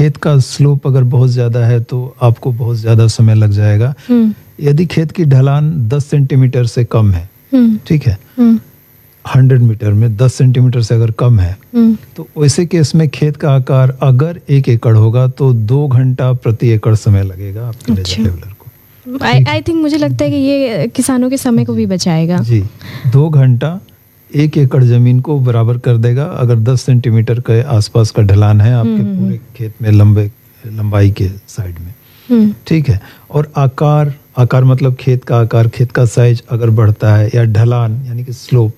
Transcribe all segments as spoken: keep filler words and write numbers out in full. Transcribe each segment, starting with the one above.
खेत का स्लोप अगर बहुत ज़्यादा है तो आपको बहुत ज़्यादा समय लग जाएगा। यदि खेत की ढलान दस सेंटीमीटर से कम है, ठीक है, हंड्रेड मीटर में दस सेंटीमीटर से अगर कम है, तो वैसे केस में खेत का आकार अगर एक एकड़ होगा तो दो घंटा प्रति एकड़ समय लगेगा आपके लेजर लेवलर को। आई थिंक मुझे लगता है कि ये किसानों के समय को भी बचाएगा। जी, दो घंटा एक एकड़ जमीन को बराबर कर देगा अगर दस सेंटीमीटर के आसपास का ढलान है आपके पूरे खेत में लंबे लंबाई के साइड में, ठीक है। और आकार आकार मतलब खेत का आकार, खेत का साइज अगर बढ़ता है या ढलान यानी कि स्लोप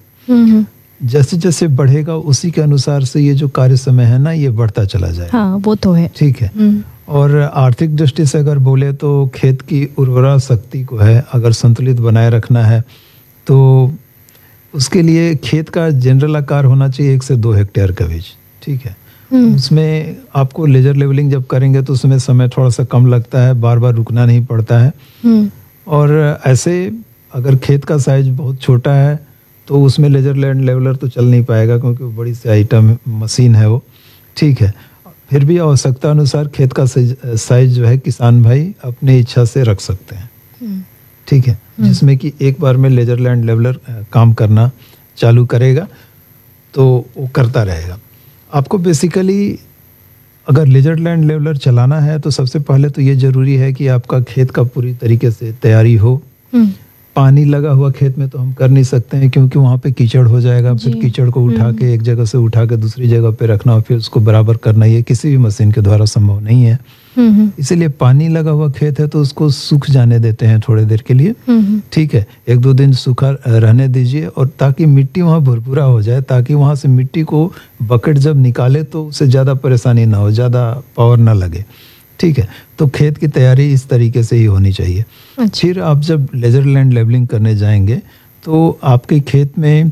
जैसे जैसे बढ़ेगा उसी के अनुसार से ये जो कार्य समय है ना ये बढ़ता चला जाए। हाँ, वो तो है, ठीक है। और आर्थिक दृष्टि से अगर बोले तो खेत की उर्वरा शक्ति को है अगर संतुलित बनाए रखना है तो उसके लिए खेत का जनरल आकार होना चाहिए एक से दो हेक्टेयर का बीज, ठीक है। उसमें आपको लेजर लेवलिंग जब करेंगे तो उसमें समय थोड़ा सा कम लगता है, बार बार रुकना नहीं पड़ता है। और ऐसे अगर खेत का साइज बहुत छोटा है तो उसमें लेजर लैंड लेवलर तो चल नहीं पाएगा क्योंकि वो बड़ी सी आइटम मशीन है वो, ठीक है। फिर भी आवश्यकता अनुसार खेत का साइज जो है किसान भाई अपनी इच्छा से रख सकते हैं, ठीक है, जिसमें कि एक बार में लेजर लैंड लेवलर काम करना चालू करेगा तो वो करता रहेगा। आपको बेसिकली अगर लेजर लैंड लेवलर चलाना है तो सबसे पहले तो ये जरूरी है कि आपका खेत का पूरी तरीके से तैयारी हो। पानी लगा हुआ खेत में तो हम कर नहीं सकते हैं क्योंकि वहाँ पे कीचड़ हो जाएगा, फिर कीचड़ को उठा के एक जगह से उठा के दूसरी जगह पे रखना और फिर उसको बराबर करना ये किसी भी मशीन के द्वारा संभव नहीं है। इसीलिए पानी लगा हुआ खेत है तो उसको सूख जाने देते हैं थोड़ी देर के लिए, ठीक है, एक दो दिन सूखा रहने दीजिए और ताकि मिट्टी वहाँ भुरभुरा हो जाए, ताकि वहाँ से मिट्टी को बकेट जब निकाले तो उससे ज़्यादा परेशानी ना हो, ज़्यादा पावर ना लगे, ठीक है। तो खेत की तैयारी इस तरीके से ही होनी चाहिए। अच्छा। फिर आप जब लेजर लैंड लेवलिंग करने जाएंगे तो आपके खेत में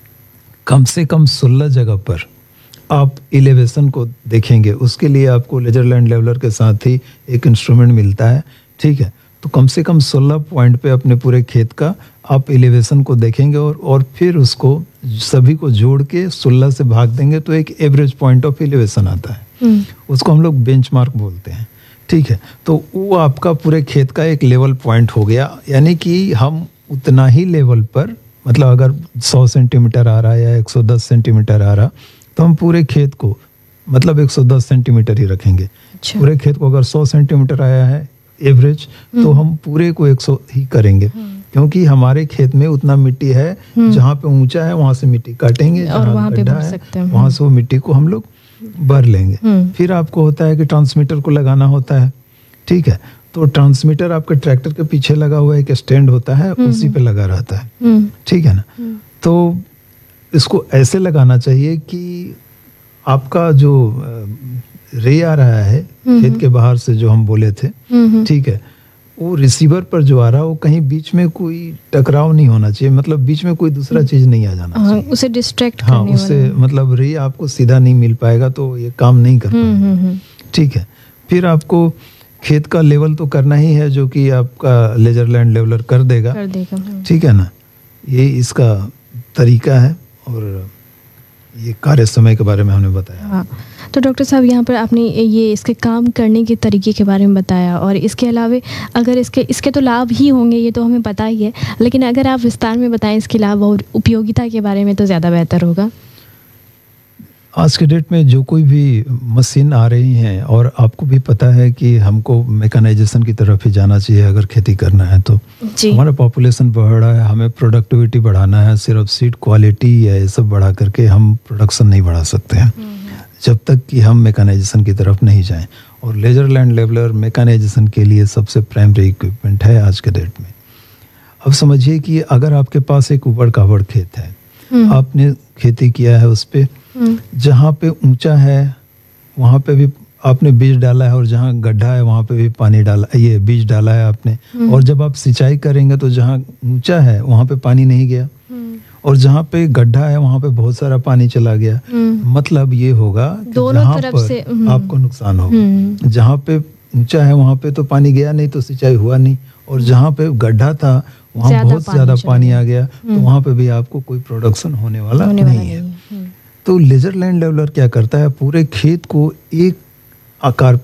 कम से कम सोलह जगह पर आप इलेवेशन को देखेंगे। उसके लिए आपको लेजर लैंड लेवलर के साथ ही एक इंस्ट्रूमेंट मिलता है, ठीक है। तो कम से कम सोलह पॉइंट पे अपने पूरे खेत का आप एलिवेशन को देखेंगे और और फिर उसको सभी को जोड़ के सोलह से भाग देंगे तो एक एवरेज पॉइंट ऑफ एलिवेशन आता है। उसको हम लोग बेंचमार्क बोलते हैं, ठीक है। तो वो आपका पूरे खेत का एक लेवल पॉइंट हो गया, यानी कि हम उतना ही लेवल पर, मतलब अगर सौ सेंटीमीटर आ रहा है या एक सौ दस सेंटीमीटर आ रहा तो हम पूरे खेत को मतलब एक सौ दस सेंटीमीटर ही रखेंगे। अच्छा। पूरे खेत को अगर सौ सेंटीमीटर आया है एवरेज तो हम पूरे को एक सौ ही करेंगे क्योंकि हमारे खेत में उतना मिट्टी है जहाँ पे ऊंचा है वहां से मिट्टी काटेंगे और वहां पे भर सकते हैं, वहां से वो मिट्टी को हम लोग भर लेंगे। फिर आपको होता है कि ट्रांसमीटर को लगाना होता है, ठीक है। तो ट्रांसमीटर आपके ट्रैक्टर के पीछे लगा हुआ एक स्टैंड होता है, उसी पे लगा रहता है, ठीक है ना। तो इसको ऐसे लगाना चाहिए कि आपका जो रे आ रहा है खेत के बाहर से जो हम बोले थे, ठीक है, वो रिसीवर पर जो आ रहा है वो कहीं बीच में कोई टकराव नहीं होना चाहिए, मतलब बीच में कोई दूसरा चीज नहीं आ जाना चाहिए, उसे डिस्ट्रैक्ट हाँ, उससे मतलब रे आपको सीधा नहीं मिल पाएगा तो ये काम नहीं कर पाएगा, ठीक है। फिर आपको खेत का लेवल तो करना ही है जो कि आपका लेजर लैंड लेवलर कर देगा, कर देगा, ठीक है ना। ये इसका तरीका है और ये कार्य समय के बारे में हमने बताया। हाँ, तो डॉक्टर साहब यहाँ पर आपने ये इसके काम करने के तरीके के बारे में बताया और इसके अलावा अगर इसके इसके तो लाभ ही होंगे ये तो हमें पता ही है, लेकिन अगर आप विस्तार में बताएं इसके लाभ और उपयोगिता के बारे में तो ज़्यादा बेहतर होगा। आज के डेट में जो कोई भी मशीन आ रही हैं और आपको भी पता है कि हमको मैकेनाइजेशन की तरफ ही जाना चाहिए अगर खेती करना है तो। हमारा पॉपुलेशन बढ़ रहा है, हमें प्रोडक्टिविटी बढ़ाना है, सिर्फ सीड क्वालिटी या ये सब बढ़ा करके हम प्रोडक्शन नहीं बढ़ा सकते हैं जब तक कि हम मैकेनाइजेशन की तरफ नहीं जाएं। और लेजर लैंड लेवलर मैकेनाइजेशन के लिए सबसे प्राइमरी इक्विपमेंट है आज के डेट में। अब समझिए कि अगर आपके पास एक उबड़ खाबड़ खेत है, आपने खेती किया है उस पे, जहाँ पे ऊंचा है वहाँ पे भी आपने बीज डाला है और जहाँ गड्ढा है वहाँ पे भी पानी डाला, ये बीज डाला है आपने, और जब आप सिंचाई करेंगे तो जहाँ ऊंचा है वहाँ पे पानी नहीं गया और जहाँ पे गड्ढा है वहाँ पे बहुत सारा पानी चला गया। मतलब ये होगा कि जहाँ पर आपको नुकसान होगा, जहाँ पे ऊंचा है वहाँ पे तो पानी गया नहीं तो सिंचाई हुआ नहीं, और जहाँ पे गड्ढा था वहाँ बहुत ज्यादा पानी आ गया तो वहाँ पे भी आपको कोई प्रोडक्शन होने वाला होने नहीं वाला है नहीं। तो लेजर लैंड लेवलर क्या करता है, पूरे खेत को एक आकार